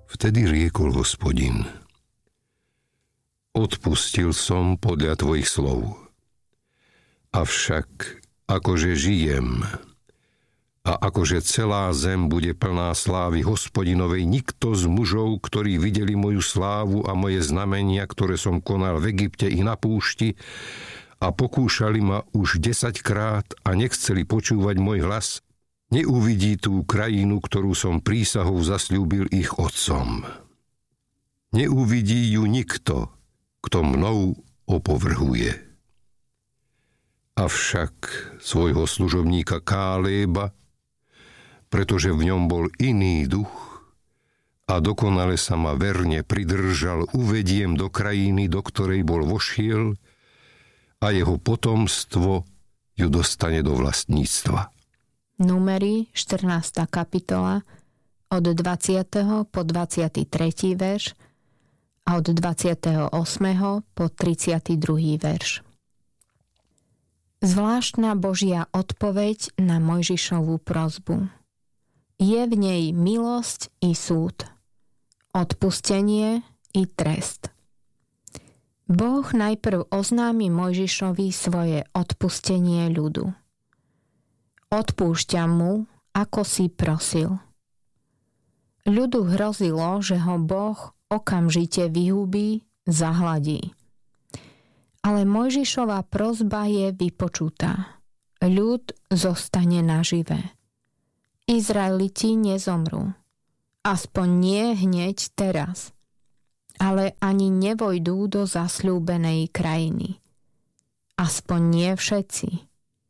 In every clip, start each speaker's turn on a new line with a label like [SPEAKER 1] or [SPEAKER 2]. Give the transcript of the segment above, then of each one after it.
[SPEAKER 1] Vtedy riekol Hospodin: Odpustil som podľa tvojich slov. Avšak akože žijem a akože celá zem bude plná slávy Hospodinovej, nikto z mužov, ktorí videli moju slávu a moje znamenia, ktoré som konal v Egypte i na púšti, a pokúšali ma už 10-krát a nechceli počúvať môj hlas, neuvidí tú krajinu, ktorú som prísahou zasľúbil ich otcom. Neuvidí ju nikto, kto mnou opovrhuje. Avšak svojho služobníka Káléba, pretože v ňom bol iný duch a dokonale sa ma verne pridržal, uvediem do krajiny, do ktorej bol vošiel, a jeho potomstvo ju dostane do vlastníctva.
[SPEAKER 2] Númery, 14. kapitola, od 20. po 23. verš a od 28. po 32. verš. Zvláštna Božia odpoveď na Mojžišovú prosbu. Je v nej milosť i súd, odpustenie i trest. Boh najprv oznámi Mojžišovi svoje odpustenie ľudu. Odpúšťam mu, ako si prosil. Ľudu hrozilo, že ho Boh okamžite vyhubí, zahladí. Ale Mojžišova prosba je vypočutá. Ľud zostane nažive. Izraeliti nezomrú. Aspoň nie hneď teraz. Ale ani nevojdú do zasľúbenej krajiny. Aspoň nie všetci.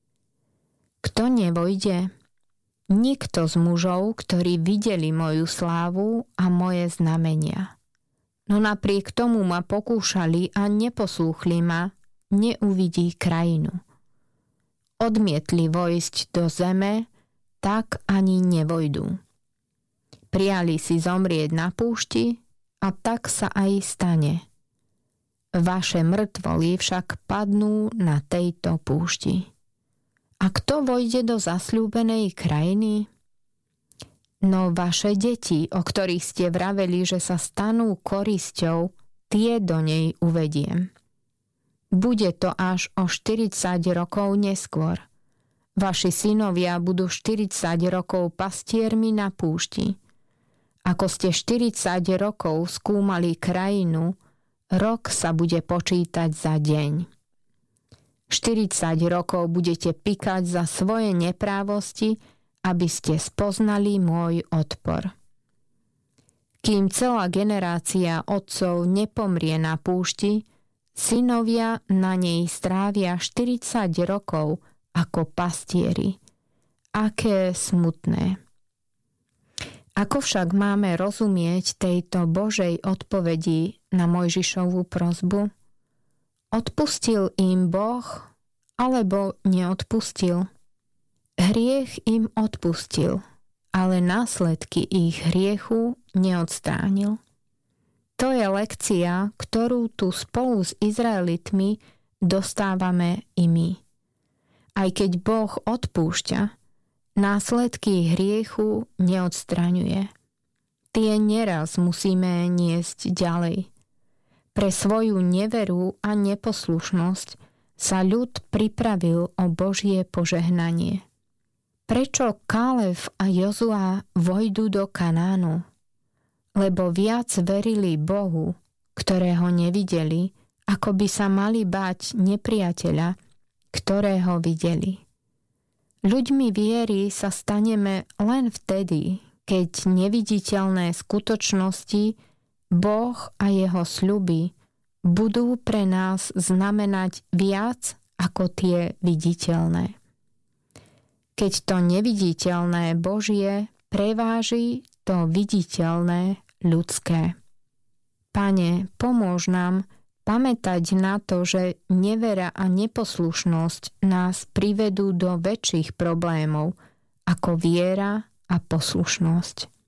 [SPEAKER 2] Kto nevojde? Nikto z mužov, ktorí videli moju slávu a moje znamenia. No napriek tomu ma pokúšali a neposlúchli ma, neuvidí krajinu. Odmietli vojsť do zeme, tak ani nevojdú. Prijali si zomrieť na púšti, a tak sa aj stane. Vaše mŕtvoly však padnú na tejto púšti. A kto vojde do zasľúbenej krajiny? No vaše deti, o ktorých ste vraveli, že sa stanú korisťou, tie do nej uvediem. Bude to až o 40 rokov neskôr. Vaši synovia budú 40 rokov pastiermi na púšti. Ako ste 40 rokov skúmali krajinu, rok sa bude počítať za deň. 40 rokov budete pikať za svoje neprávosti, aby ste spoznali môj odpor. Kým celá generácia otcov nepomrie na púšti, synovia na nej strávia 40 rokov ako pastieri. Aké smutné. Ako však máme rozumieť tejto Božej odpovedi na Mojžišovú prosbu? Odpustil im Boh, alebo neodpustil? Hriech im odpustil, ale následky ich hriechu neodstránil. To je lekcia, ktorú tu spolu s Izraelitmi dostávame i my. Aj keď Boh odpúšťa, následky hriechu neodstraňuje. Tie neraz musíme niesť ďalej. Pre svoju neveru a neposlušnosť sa ľud pripravil o Božie požehnanie. Prečo Kálev a Jozua vojdu do Kanánu? Lebo viac verili Bohu, ktorého nevideli, ako by sa mali báť nepriateľa, ktorého videli. Ľuďmi viery sa staneme len vtedy, keď neviditeľné skutočnosti, Boh a jeho sľuby budú pre nás znamenať viac ako tie viditeľné. Keď to neviditeľné Božie preváži to viditeľné ľudské. Pane, pomôž nám pamätať na to, že nevera a neposlušnosť nás privedú do väčších problémov ako viera a poslušnosť.